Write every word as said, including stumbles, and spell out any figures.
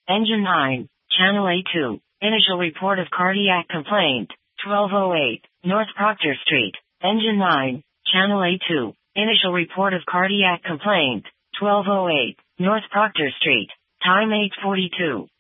Engine nine, Channel A two. Initial report of cardiac complaint, twelve oh eight, North Proctor Street. Engine nine, Channel A two. Initial report of cardiac complaint, twelve oh eight, North Proctor Street. Time eight forty-two.